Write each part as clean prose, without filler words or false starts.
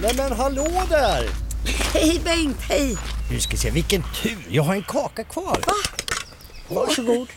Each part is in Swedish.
Men hallå där! Hej Bengt, hej! Nu ska vi se, vilken tur. Jag har en kaka kvar. Va? Varsågod.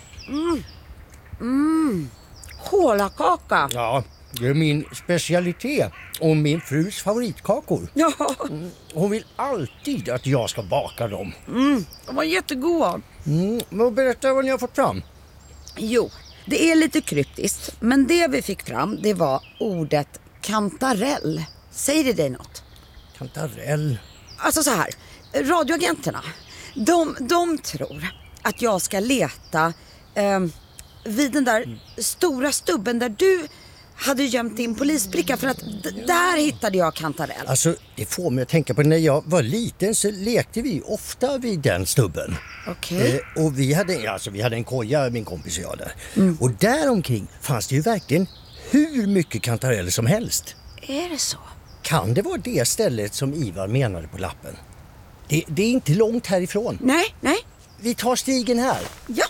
Hålakaka. Ja, det är min specialitet och min frus favoritkakor. Ja, Hon vill alltid att jag ska baka dem. de var jättegoda. Men berätta vad ni har fått fram. Jo, det är lite kryptiskt, men det vi fick fram, det var ordet kantarell. Säger det dig något? Kantarell. Alltså så här, radioagenterna, de tror att jag ska leta vid den där stora stubben där du hade gömt din polisbricka, för att där hittade jag kantarell. Alltså, det får mig att tänka på när jag var liten så lekte vi ofta vid den stubben. Okej. Och vi hade en koja, min kompis och jag där. Och där omkring fanns det ju verkligen hur mycket kantareller som helst. Är det så? Kan det vara det stället som Ivar menade på lappen? Det är inte långt härifrån. Nej. Vi tar stigen här. Ja.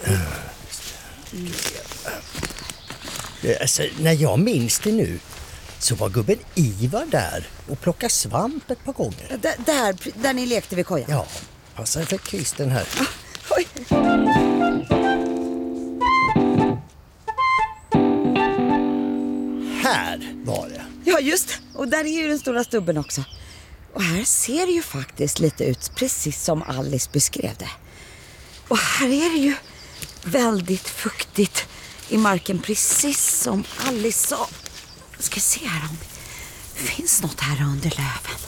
Alltså, när jag minns det nu så var gubben Ivar där och plockade svamp ett par gånger. Där ni lekte vid kojan? Ja, passar för kvisten här. Oj. Här var det. Ja, just. Och där är ju den stora stubben också. Och här ser det ju faktiskt lite ut precis som Alice beskrev det. Och här är det ju väldigt fuktigt i marken, precis som Alice sa. Jag ska se här om det finns något här under löven.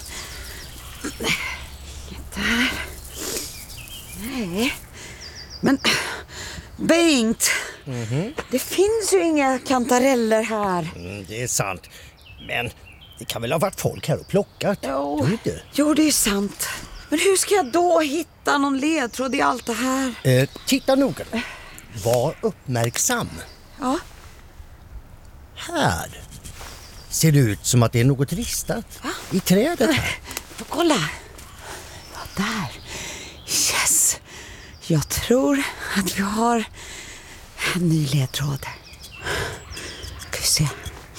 Där. Nej. Men Bengt, det finns ju inga kantareller här. Det är sant. Men det kan väl ha varit folk här och plockat? Jo, det är sant. Men hur ska jag då hitta någon ledtråd i allt det här? Titta noga. Var uppmärksam. Ja. Här ser det ut som att det är något ristat i trädet här. Får kolla. Ja, där. Yes. Jag tror att vi har en ny ledtråd. Ska vi se.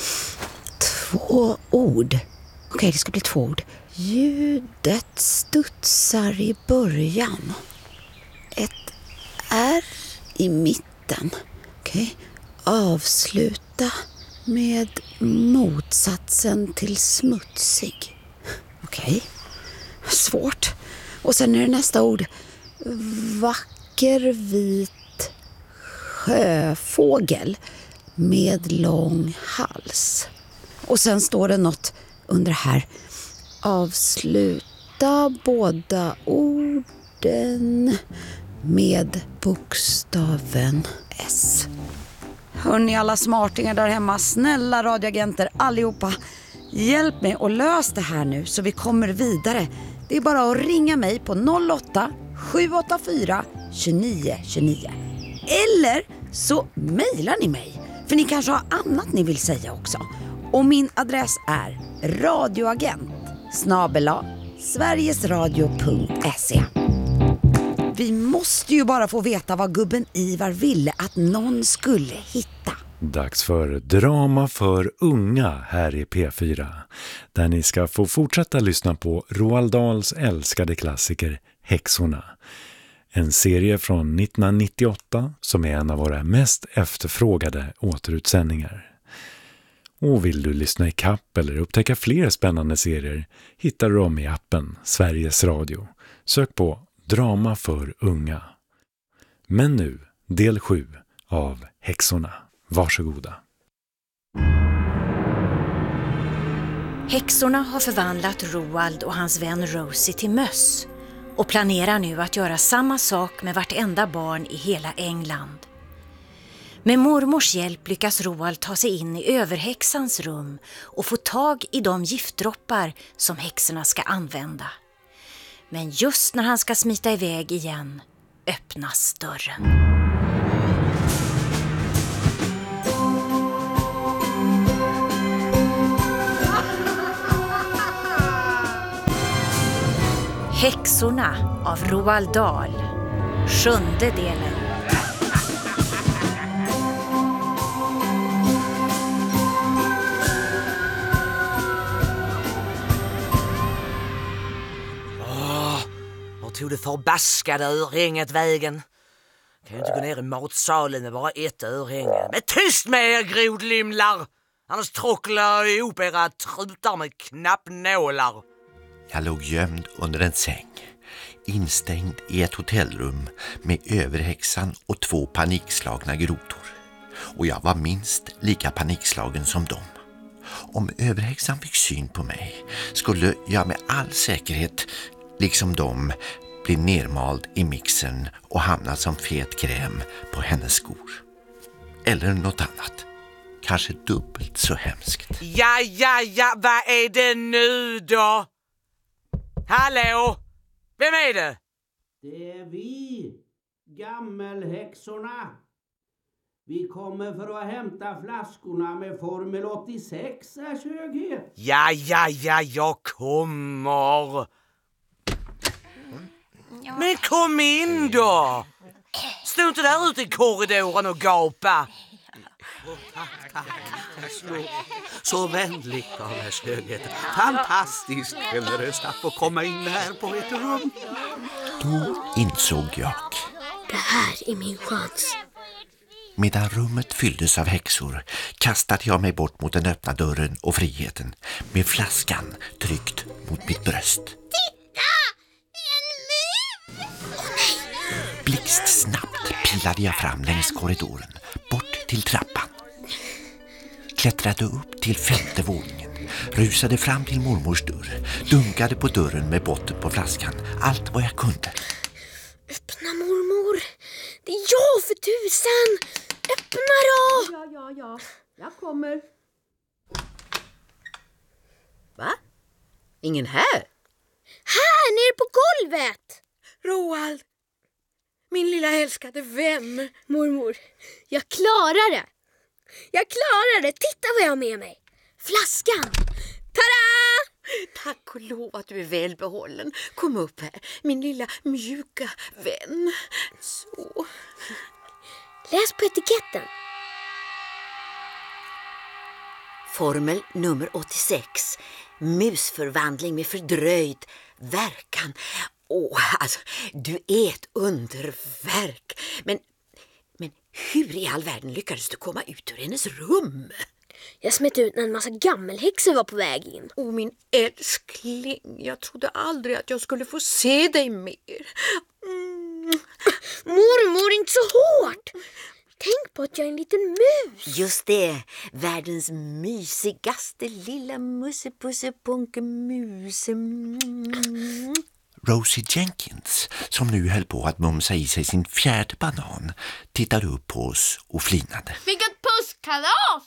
2 ord. Okej, det ska bli 2 ord. Ljudet studsar i början. Ett R i mitten. Okej. Avsluta med motsatsen till smutsig. Okej. Svårt. Och sen är det nästa ord. Vacker vit sjöfågel med lång hals. Och sen står det något under här. Avsluta båda orden med bokstaven S. Hörrni, alla smartingar där hemma, snälla radioagenter allihopa, hjälp mig och lös det här nu så vi kommer vidare. Det är bara att ringa mig på 08-784 2929. Eller så mejlar ni mig, för ni kanske har annat ni vill säga också. Och min adress är radioagent@sverigesradio.se. Vi måste ju bara få veta vad gubben Ivar ville att någon skulle hitta. Dags för drama för unga här i P4. Där ni ska få fortsätta lyssna på Roald Dahls älskade klassiker Häxorna. En serie från 1998 som är en av våra mest efterfrågade återutsändningar. Och vill du lyssna i kapp eller upptäcka fler spännande serier hittar du dem i appen Sveriges Radio. Sök på Drama för unga. Men nu, del 7 av Häxorna. Varsågoda. Häxorna har förvandlat Roald och hans vän Rosie till möss och planerar nu att göra samma sak med vartenda barn i hela England. Med mormors hjälp lyckas Roald ta sig in i överhäxans rum och få tag i de giftdroppar som häxorna ska använda. Men just när han ska smita iväg igen öppnas dörren. Häxorna av Roald Dahl. 7:e delen. tog det förbaskade örhänget vägen? Kan jag inte gå ner i matsalen med bara ett örhänge? Men tyst med er, grodlymlar! Annars tråcklar jag ihop era trutar med knappnålar. Jag låg gömd under en säng, instängd i ett hotellrum med överhäxan och 2 panikslagna grodor. Och jag var minst lika panikslagen som dem. Om överhäxan fick syn på mig skulle jag med all säkerhet, liksom de, bli nermald i mixern och hamna som fet kräm på hennes skor. Eller något annat. Kanske dubbelt så hemskt. Ja, vad är det nu då? Hallå? Vem är det? Det är vi, gammelhäxorna. Vi kommer för att hämta flaskorna med Formel 86, Ers höghet. Ja, jag kommer. Men kom in då! Stå inte där ute i korridoren och gapa. Tack. Så vänligt av Ers höghet. Fantastiskt generöst att få komma in här på ett rum. Då insåg jag. Det här är min chans. Medan rummet fylldes av häxor kastade jag mig bort mot den öppna dörren och friheten med flaskan tryckt mot mitt bröst. Titta! En mus! Blixtsnabbt pilade jag fram längs korridoren, bort till trappan. Klättrade upp till 5:e våningen, rusade fram till mormors dörr, dunkade på dörren med botten på flaskan, allt vad jag kunde. Öppna, mormor! Det är jag för tusan! Öppna då! Ja. Jag kommer. Va? Ingen här? Här, nere på golvet! Roald! Min lilla älskade vän. Mormor, jag klarar det! Titta vad jag har med mig! Flaskan! Tada! Tack och lov att du är välbehållen. Kom upp här, min lilla mjuka vän. Så. Läs på etiketten. Formel nummer 86. Musförvandling med fördröjd verkan. Alltså, du är ett underverk. Men hur i all världen lyckades du komma ut ur hennes rum? Jag smet ut när en massa gammelhäxor var på väg in. Min älskling, jag trodde aldrig att jag skulle få se dig mer. Mormor, inte så hårt! Tänk på att jag är en liten mus. Just det, världens mysigaste lilla mussepussepunkemus. Rosie Jenkins, som nu höll på att mumsa i sig sin 4:e banan, tittade upp på oss och flinade. Vilket pusskalas!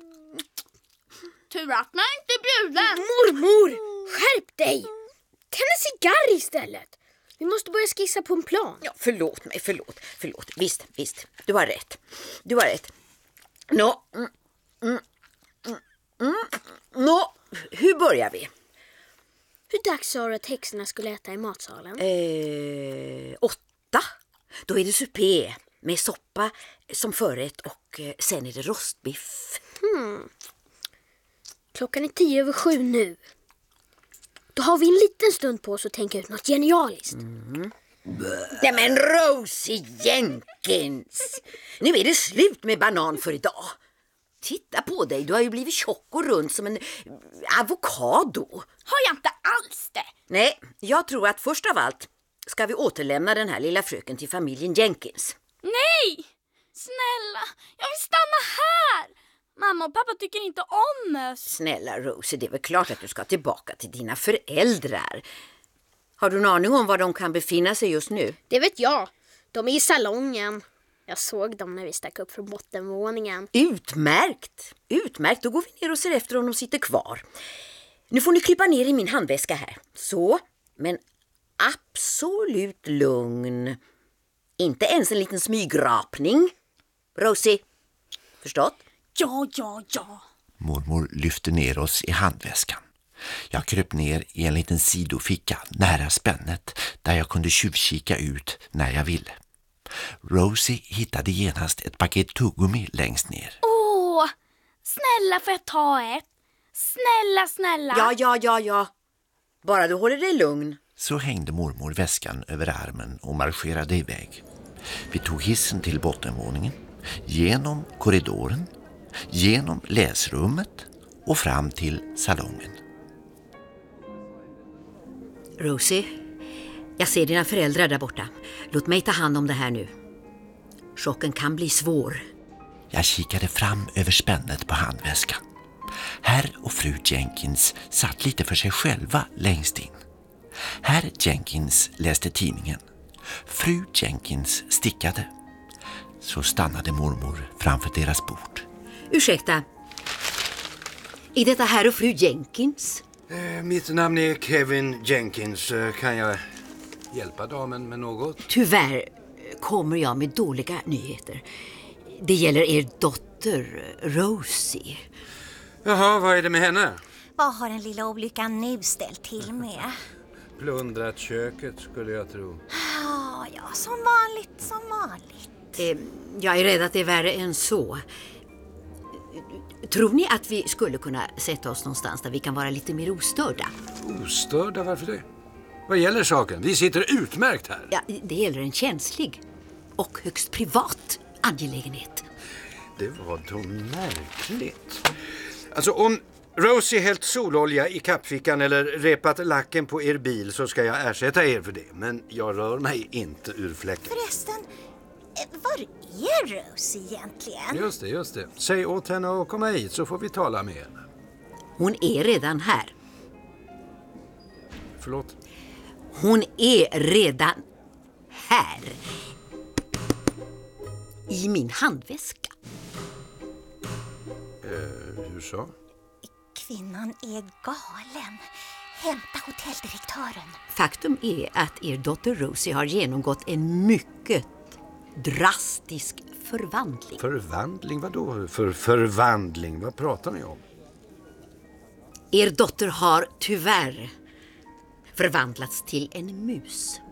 Tur att man inte bjuden. Mormor, skärp dig! Tänd en cigarr istället. Vi måste börja skissa på en plan. Ja, förlåt. Visst. Du har rätt. Nå, hur börjar vi? Hur dags sa du att häxorna skulle äta i matsalen? 8. Då är det supé med soppa som förrätt och sen är det rostbiff. Klockan är 7:10 nu. Då har vi en liten stund på oss att tänka ut något genialiskt. Nej men Rosie Jenkins! Nu är det slut med banan för idag. Titta på dig, du har ju blivit tjock och rund som en avokado. Har jag inte alls det? Nej, jag tror att först av allt ska vi återlämna den här lilla fröken till familjen Jenkins. Nej! Snälla, jag vill stanna här. Mamma och pappa tycker inte om oss. Snälla Rosie, det är väl klart att du ska tillbaka till dina föräldrar. Har du en aning om var de kan befinna sig just nu? Det vet jag. De är i salongen. Jag såg dem när vi stack upp från bottenvåningen. Utmärkt! Då går vi ner och ser efter om de sitter kvar. Nu får ni klippa ner i min handväska här. Så, men absolut lugn. Inte ens en liten smygrapning. Rosie, förstått? Ja. Mormor lyfte ner oss i handväskan. Jag kröp ner i en liten sidoficka nära spännet där jag kunde tjuvkika ut när jag ville. Rosie hittade genast ett paket tuggummi längst ner. Snälla får jag ta ett? Snälla. Ja. Bara du håller dig lugn Så hängde mormor väskan över armen och marscherade iväg. Vi tog hissen till bottenvåningen, genom korridoren, genom läsrummet och fram till salongen. Rosie, jag ser dina föräldrar där borta. Låt mig ta hand om det här nu. Chocken kan bli svår. Jag kikade fram över spännet på handväskan. Herr och fru Jenkins satt lite för sig själva längst in. Herr Jenkins läste tidningen. Fru Jenkins stickade. Så stannade mormor framför deras bord. Ursäkta. Är detta herr och fru Jenkins? Mitt namn är Kevin Jenkins. Kan jag hjälpa damen med något? Tyvärr kommer jag med dåliga nyheter. Det gäller er dotter Rosie. Jaha, vad är det med henne? Vad har den lilla olyckan nu ställt till med? Plundrat köket skulle jag tro. Ja, som vanligt. Jag är rädd att det är värre än så. Tror ni att vi skulle kunna sätta oss någonstans där vi kan vara lite mer ostörda? Ostörda? Varför det? Vad gäller saken? Vi sitter utmärkt här. Ja, det gäller en känslig och högst privat angelägenhet. Det var då märkligt. Alltså om Rosie hällt sololja i kappfickan eller repat lacken på er bil så ska jag ersätta er för det. Men jag rör mig inte ur fläcken. Förresten, var är Rosie egentligen? Just det. Säg åt henne att komma hit så får vi tala med henne. Hon är redan här. Förlåt? Hon är redan här. I min handväska. Hur så? Kvinnan är galen. Hämta hotelldirektören. Faktum är att er dotter Rosie har genomgått en mycket drastisk förvandling. Förvandling? Vadå? Förvandling? Vad pratar ni om? Er dotter har tyvärr förvandlats till en mus.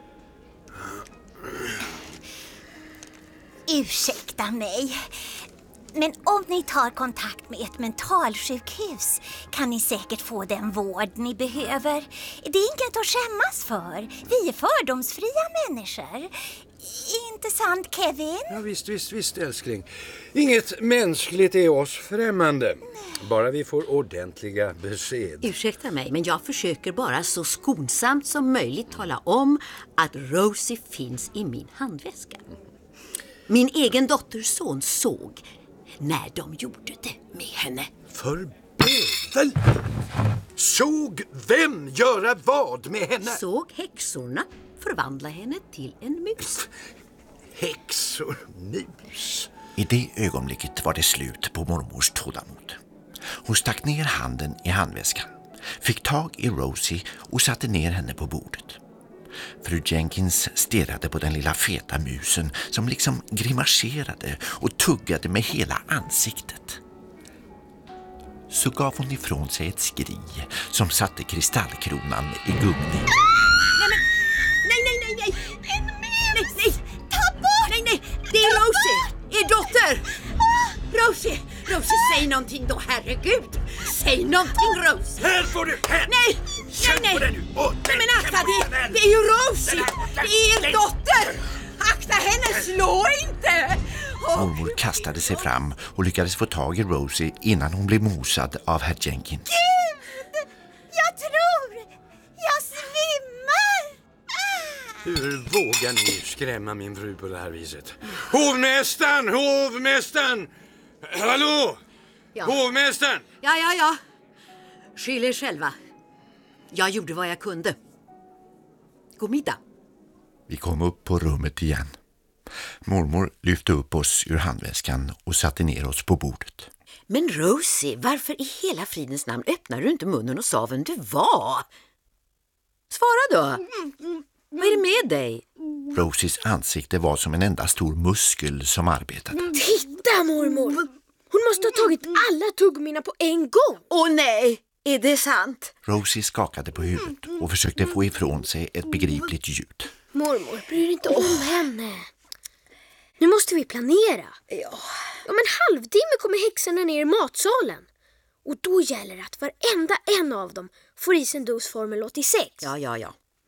Ursäkta mig, men om ni tar kontakt med ett mentalsjukhus kan ni säkert få den vård ni behöver. Det är inget att skämmas för. Vi är fördomsfria människor. Inte sant, Kevin? Ja, visst, älskling. Inget mänskligt är oss främmande. Bara vi får ordentliga besked. Ursäkta mig, men jag försöker bara så skonsamt som möjligt tala om att Rosie finns i min handväska. Min egen dotters son såg när de gjorde det med henne. För bövel! Såg vem göra vad med henne? Såg häxorna förvandla henne till en mus. Häxor, mus. I det ögonblicket var det slut på mormors tålamod. Hon stack ner handen i handväskan, fick tag i Rosie och satte ner henne på bordet. Fru Jenkins stirrade på den lilla feta musen som liksom grimaserade och tuggade med hela ansiktet. Så gav hon ifrån sig ett skri som satte kristallkronan i gungning. Nej! Ta bort! Nej! Det är Rosie! Er dotter! Rosie, säg någonting då, herregud! Säg någonting, Rosie! Här får du! Här! Nej! På det nu! Men akta, det är ju Rosie! Det är er dotter! Akta henne, slå inte! Mormor kastade sig fram och lyckades få tag i Rosie innan hon blev mosad av herr Jenkins. Gud! Jag tror! Jag svimmar! Hur vågar ni skrämma min fru på det här viset? Hovmästaren! Hallå! Ja. Hovmästaren! Ja. Skyll er själva. Jag gjorde vad jag kunde. God middag. Vi kom upp på rummet igen. Mormor lyfte upp oss ur handväskan och satte ner oss på bordet. Men Rosie, varför i hela fridens namn öppnade du inte munnen och sa vem du var? Svara då. Vad är det med dig? Rosies ansikte var som en enda stor muskel som arbetade. Titta, mormor! Hon måste ha tagit alla tuggmina på en gång. Åh nej, är det sant? Rosie skakade på huvudet och försökte få ifrån sig ett begripligt ljud. Mormor, bryr inte om henne. Nu måste vi planera. Ja. Om en halvtimme kommer häxorna ner i matsalen. Och då gäller det att varenda en av dem får i sin dos formel 86. Ja.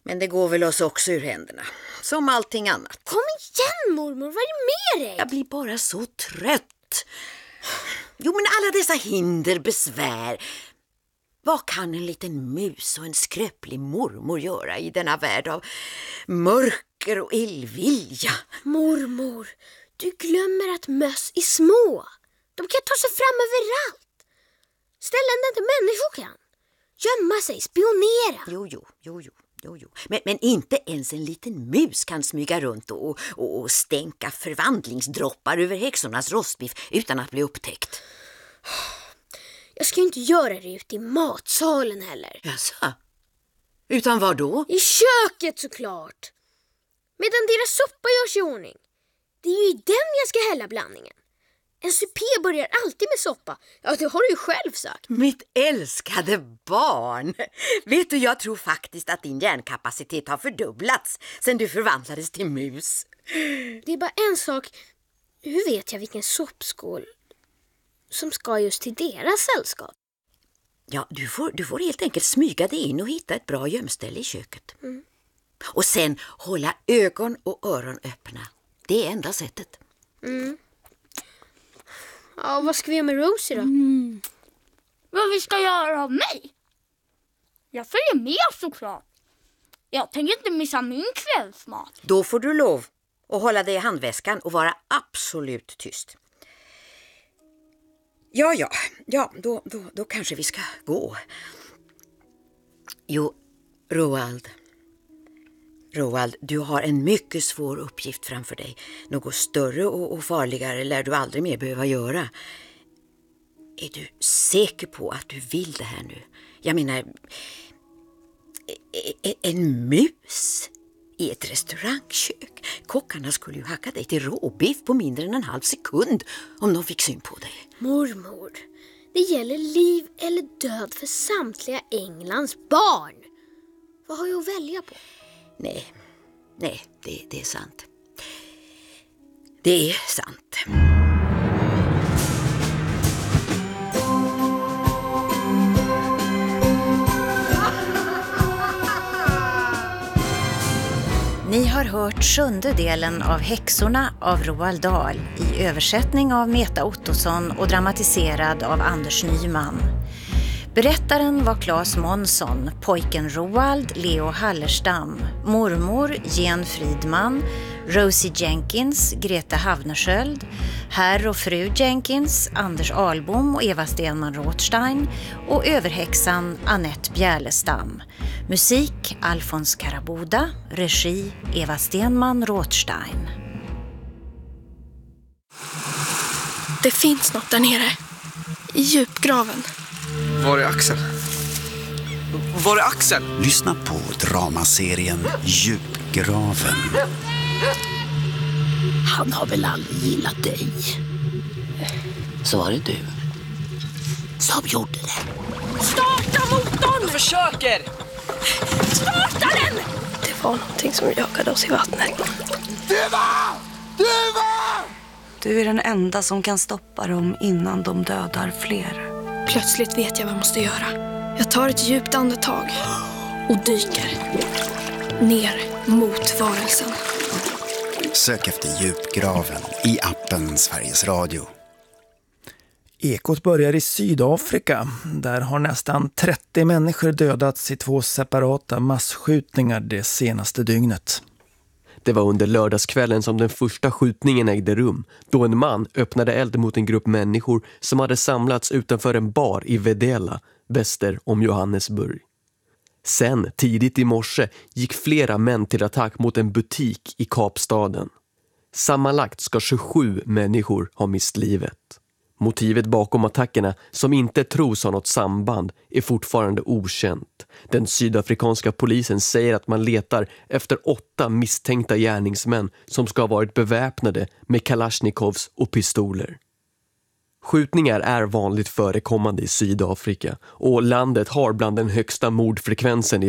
Men det går väl oss också ur händerna. Som allting annat. Kom igen mormor, vad är det med dig? Jag blir bara så trött. Jo, men alla dessa hinder, besvär. Vad kan en liten mus och en skröplig mormor göra i denna värld av mörker och illvilja? Mormor, du glömmer att möss är små. De kan ta sig fram överallt. Ställen där inte människor kan. Gömma sig, spionera. Jo. Men inte ens en liten mus kan smyga runt och stänka förvandlingsdroppar över häxornas rostbiff utan att bli upptäckt. Jag ska ju inte göra det ute i matsalen heller. Jaså? Utan vad då? I köket såklart. Medan deras soppa görs i ordning. Det är ju i den jag ska hälla blandningen. En supé börjar alltid med soppa. Ja, det har du ju själv sagt. Mitt älskade barn. Vet du, jag tror faktiskt att din hjärnkapacitet har fördubblats sedan du förvandlades till mus. Det är bara en sak. Hur vet jag vilken soppskål som ska just till deras sällskap? Ja, du får helt enkelt smyga dig in och hitta ett bra gömställe i köket. Och sen hålla ögon och öron öppna. Det är enda sättet. Ja, vad ska vi göra med Rosie då? Vad vi ska göra av mig? Jag följer med såklart. Jag tänker inte missa min kvällsmat. Då får du lov att hålla dig i handväskan och vara absolut tyst. Ja, då kanske vi ska gå. Jo, Roald, du har en mycket svår uppgift framför dig. Något större och farligare lär du aldrig mer behöva göra. Är du säker på att du vill det här nu? Jag menar, en mus i ett restaurangkök. Kockarna skulle ju hacka dig till råbiff på mindre än en halv sekund om de fick syn på dig. Mormor, det gäller liv eller död för samtliga Englands barn. Vad har jag att välja på? Nej, det är sant. Det är sant. Ni har hört 7:e delen av Häxorna av Roald Dahl i översättning av Meta Ottosson och dramatiserad av Anders Nyman. Berättaren var Claes Månsson, pojken Roald, Leo Hallerstam, mormor Jen Fridman, Rosie Jenkins, Greta Havnersköld, herr och fru Jenkins, Anders Ahlbom och Eva Stenman Rothstein och överhäxan Annette Bjärlestam. Musik Alfons Karaboda, regi Eva Stenman Rothstein. Det finns något där nere, i djupgraven. Var är Axel? Var är Axel? Lyssna på dramaserien Djupgraven. Han har väl aldrig gillat dig. Så var det du som gjorde det. Starta motorn! Jag försöker! Starta den! Det var någonting som jagade oss i vattnet. Duva! Du är den enda som kan stoppa dem innan de dödar fler. Plötsligt vet jag vad jag måste göra. Jag tar ett djupt andetag och dyker ner mot varelsen. Sök efter Djupgraven i appen Sveriges Radio. Ekot börjar i Sydafrika. Där har nästan 30 människor dödats i 2 separata massskjutningar det senaste dygnet. Det var under lördagskvällen som den första skjutningen ägde rum, då en man öppnade eld mot en grupp människor som hade samlats utanför en bar i Vedela, väster om Johannesburg. Sen, tidigt i morse, gick flera män till attack mot en butik i Kapstaden. Sammanlagt ska 27 människor ha mist livet. Motivet bakom attackerna, som inte tros ha något samband, är fortfarande okänt. Den sydafrikanska polisen säger att man letar efter 8 misstänkta gärningsmän som ska ha varit beväpnade med Kalashnikovs och pistoler. Skjutningar är vanligt förekommande i Sydafrika och landet har bland den högsta mordfrekvensen i